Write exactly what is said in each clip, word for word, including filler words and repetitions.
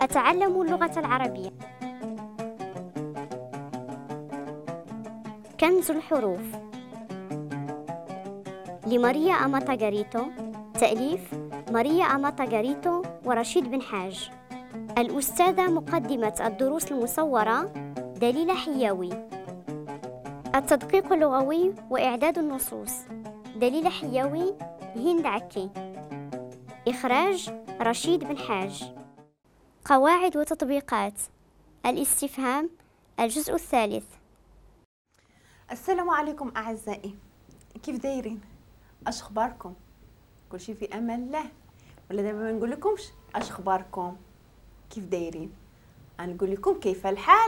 أتعلم اللغة العربية. كنز الحروف لماريا أماتا غاريتو، تأليف ماريا أماتا غاريتو ورشيد بن حاج. الأستاذة مقدمة الدروس المصورة دليلة حياوي. التدقيق اللغوي وإعداد النصوص دليلة حياوي، هند عكي. إخراج رشيد بن حاج. قواعد وتطبيقات الاستفهام، الجزء الثالث. السلام عليكم أعزائي، كيف دايرين؟ اش اخباركم؟ كل شيء في امان الله؟ ولا دابا ما نقول لكمش اش اخباركم؟ كيف دايرين؟ انا نقول لكم كيف الحال.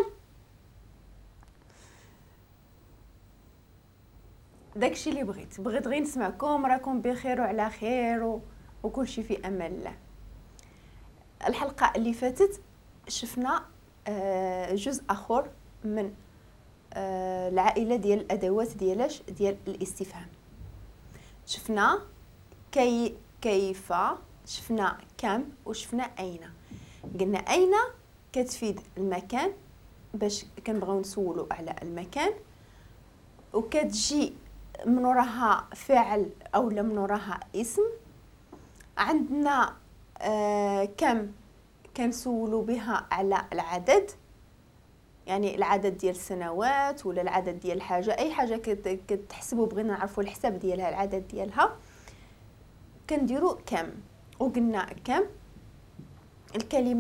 داكشي اللي بغيت بغيت غير نسمعكم راكم بخير وعلى خير و... وكل شيء في امان الله. الحلقه اللي فاتت شفنا جزء اخر من العائله ديال الادوات ديالاش ديال الاستفهام. شفنا كي كيف، شفنا كم، وشفنا اين. قلنا اين كتفيد المكان باش كنبغيو نسولو على المكان، وكتجي من وراها فعل او لا من وراها اسم. عندنا آه كم كنسولو بها على العدد، يعني العدد ديال السنوات ولا العدد ديال حاجه، اي حاجه كتحسبوا بغينا نعرفوا الحساب ديالها، العدد ديالها كنديروا كم. وقلنا كم الكلمه